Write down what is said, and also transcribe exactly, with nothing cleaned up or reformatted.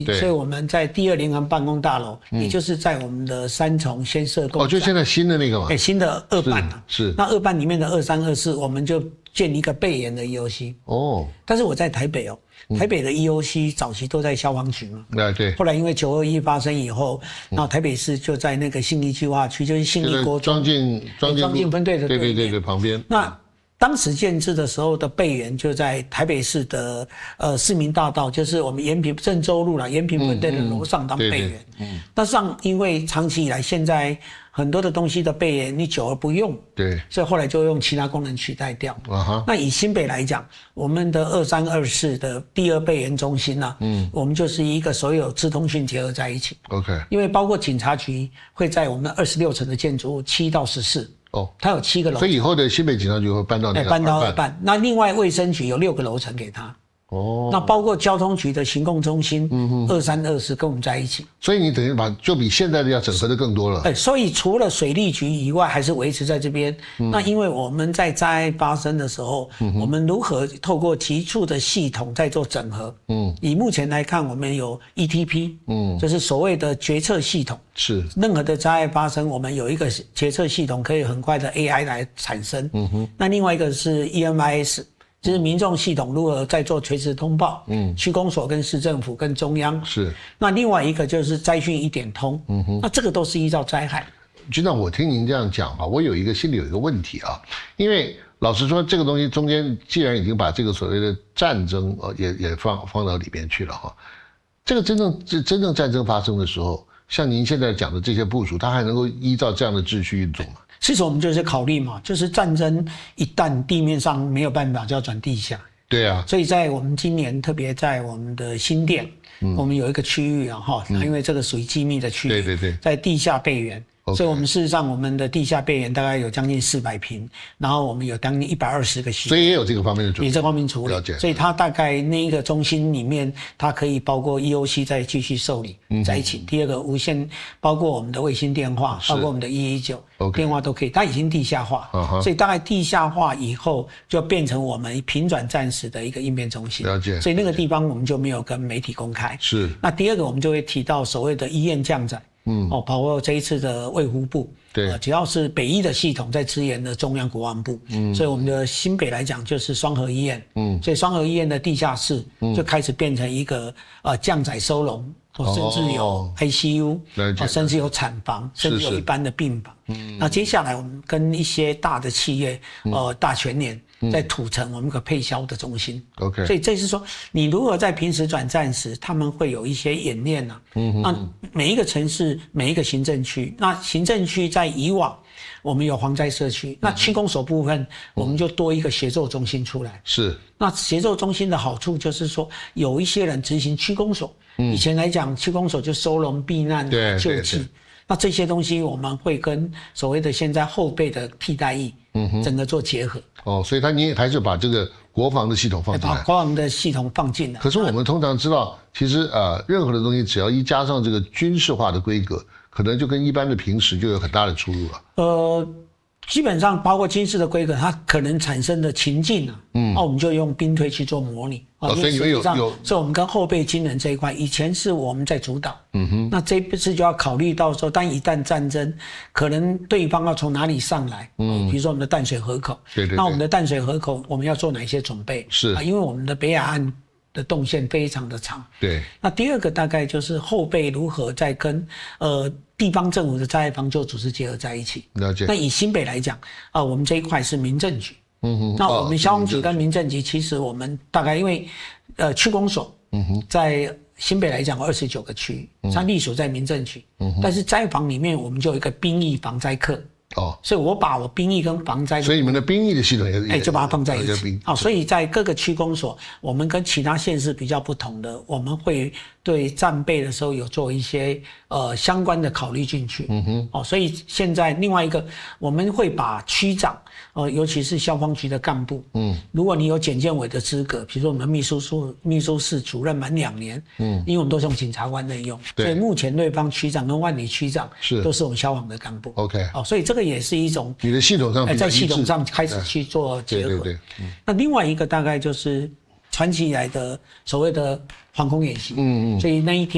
所以我们在第二联航办公大楼，嗯、也就是在我们的三重先设工。 哦，就现在新的那个嘛。 哎，新的二办啊。 是。是那二办里面的二三二四，我们就建一个备研的 E O C。哦。但是我在台北哦，台北的 E O C 早期都在消防局嘛。 啊、嗯，对。 后来因为九二一发生以后，然后台北市就在那个信义计划区，就是信义国中庄敬庄敬庄敬分队的对对对对旁边。 那当时建制的时候的备园就在台北市的呃市民大道，就是我们延平郑州路啦，延平分队的楼上当备园。嗯，嗯那上因为长期以来现在很多的东西的备园你久而不用， 对， 所以后来就用其他功能取代掉。啊哈。那以新北来讲，我们的二三二四的第二备园中心啊，嗯，我们就是一个所有资通讯结合在一起。 OK。 因为包括警察局会在我们二十六层的建筑物七到十四。哦，它有七个楼层， 所以以后的新北警察局会搬到那个搬到二办。那另外卫生局有六个楼层给他。哦，那包括交通局的行控中心，嗯二三二四跟我们在一起。 所以你等于把就比现在的要整合的更多了。 对，所以除了水利局以外，还是维持在这边。嗯、那因为我们在灾害发生的时候，嗯、我们如何透过急促的系统在做整合？嗯，以目前来看，我们有 E T P， 嗯，就是所谓的决策系统。 是， 任何的灾害发生，我们有一个决策系统可以很快的 A I 来产生。嗯哼，那另外一个是 E M I S。就是民众系统如何在做垂直通报，嗯，区公所跟市政府跟中央是。 那另外一个就是灾讯一点通，嗯哼，那这个都是依照灾害。 局长，我听您这样讲哈，我有一个心里有一个问题啊，因为老实说，这个东西中间既然已经把这个所谓的战争呃也也放放到里边去了哈，这个真正真真正战争发生的时候，像您现在讲的这些部署，它还能够依照这样的秩序运作吗？ 其实我们就是考虑嘛，就是战争一旦地面上没有办法，就要转地下。 对啊。 所以在我们今年，特别在我们的新店，嗯、我们有一个区域啊，哈、嗯，因为这个属于机密的区域， 对对对， 在地下备援。Okay. 所以我们事实上我们的地下备援大概有将近四百坪，然后我们有将近一百二十个系统， 所以也有这个方面的准备， 也这方面处理。了解。所以它大概那一个中心里面，它可以包括 E O C 再继续受理在一起。嗯、第二个无线，包括我们的卫星电话，包括我们的一一九电话都可以，它已经地下化， uh-huh. 所以大概地下化以后就变成我们平转战时的一个应变中心。 了解。 所以那个地方我们就没有跟媒体公开。 是。 那第二个我们就会提到所谓的医院降载。嗯，哦，包括这一次的卫福部， 对， 呃，只要是北医的系统在支援的中央国防部，嗯，所以我们的新北来讲就是双和医院，嗯，所以双和医院的地下室就开始变成一个呃降载收容，哦，甚至有 I C U， 哦，甚至有产房，甚至有一般的病房。嗯，那接下来我们跟一些大的企业，呃，大全联。在土城，我们可配销的中心。 OK， 所以这是说，你如何在平时转战时，他们会有一些演练啊。嗯哼。那每一个城市，每一个行政区，那行政区在以往，我们有防灾社区，那区公所部分，我们就多一个协作中心出来。 是。 那协作中心的好处就是说，有一些人执行区公所，嗯、以前来讲，区公所就收容、避难、救济。那这些东西我们会跟所谓的现在后备的替代役，嗯哼，整个做结合。 哦，所以他你还是把这个国防的系统放进来， 把国防的系统放进来。 可是我们通常知道，其实呃，任何的东西只要一加上这个军事化的规格，可能就跟一般的平时就有很大的出入了。 呃。基本上包括军事的规格，它可能产生的情境啊，嗯，那我们就用兵推去做模拟啊。 哦，所以你们有有， 所以我们跟后备军人这一块，以前是我们在主导，嗯哼，那这一次就要考虑到说，当一旦战争，可能对方要从哪里上来，嗯，比如说我们的淡水河口， 对 对, 对， 那我们的淡水河口我们要做哪些准备？ 是啊，因为我们的北海岸的动线非常的长， 对。 那第二个大概就是后备如何在跟呃地方政府的灾害防救组织结合在一起。 了解。 那以新北来讲，啊、呃，我们这一块是民政局，嗯哼，那我们消防局跟民政局，其实我们大概因为呃区公所，嗯哼，在新北来讲有二十九个区，它隶属在民政局，嗯哼，但是灾防里面我们就有一个兵役防灾课。哦，所以我把我兵役跟防灾， 所以你们的兵役的系统也是， 哎，就把它放在一起。好、哦，所以在各个区公所，我们跟其他县市比较不同的，我们会对战备的时候有做一些呃相关的考虑进去。嗯哼，哦，所以现在另外一个，我们会把区长，呃，尤其是消防局的干部，嗯，如果你有检监委的资格，比如说我们秘书处秘书室主任满两年，嗯，因为我们都是用检察官任用，所以目前对方区长跟万里区长是都是我们消防的干部。 OK， 哦，所以这个也是一种你的系统上在系统上开始去做结合。对对对。嗯、那另外一个大概就是传奇以来的所谓的防空演习。嗯嗯。所以那一天。